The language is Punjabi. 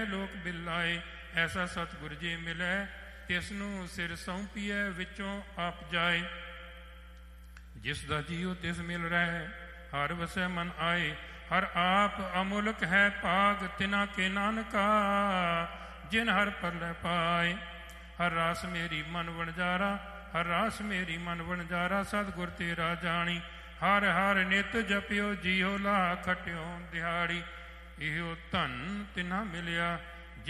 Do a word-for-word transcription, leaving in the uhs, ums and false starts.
ਲੋਕ ਬਿਲਾਏ। ਐਸਾ ਸਤਿਗੁਰ ਜੀ ਮਿਲੈ ਤਿਸ ਨੂੰ ਸਿਰ ਸੌਂਪੀਐ ਵਿੱਚੋਂ ਆਪ ਜਾਏ। ਜਿਸ ਦਾ ਜੀਉ ਤਿਸ ਮਿਲ ਰਹਿ ਹਰ ਵਸੈ ਮਨ ਆਏ। ਹਰ ਆਪ ਅਮੁਲਕ ਹੈ ਭਾਗ ਤਿਨਾ ਕੇ ਨਾਨਕਾ ਜਿਨ ਹਰ ਪਰਲੈ ਪਾਏ। ਹਰ ਰਾਸ ਮੇਰੀ ਮਨ ਵਣਜਾਰਾ ਹਰ ਰਾਸ ਮੇਰੀ ਮਨ ਵਣਜਾਰਾ ਸਤਿਗੁਰ ਤੇਰਾ ਜਾਣੀ। ਹਰ ਹਰ ਨਿਤ ਜਪਿਓ ਜੀਓ ਲਾ ਖਟਿਓ ਦਿਹਾੜੀ। ਇਹੋ ਧਨ ਤਿਨਾ ਮਿਲਿਆ